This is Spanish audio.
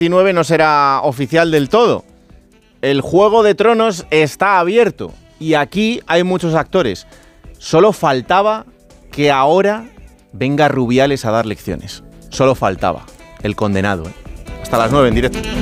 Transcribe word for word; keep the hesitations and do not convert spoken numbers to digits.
diecinueve no será oficial del todo. El Juego de Tronos está abierto y aquí hay muchos actores. Solo faltaba que ahora venga Rubiales a dar lecciones. Solo faltaba. El condenado, ¿eh? Hasta las nueve en directo.